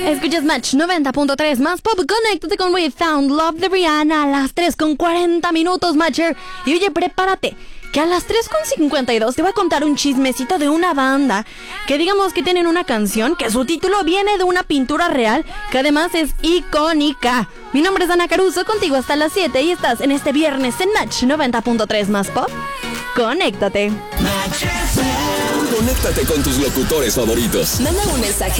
Escuchas Match 90.3 más pop. Conéctate con We Found Love de Rihanna a las 3:40 Matcher. Y oye, prepárate, que a las 3:52 te voy a contar un chismecito de una banda que digamos que tienen una canción que su título viene de una pintura real que además es icónica. Mi nombre es Ana Caruso, contigo hasta las 7 y estás en este viernes en Match 90.3 más pop. Conéctate. Conéctate con tus locutores favoritos. Manda un mensaje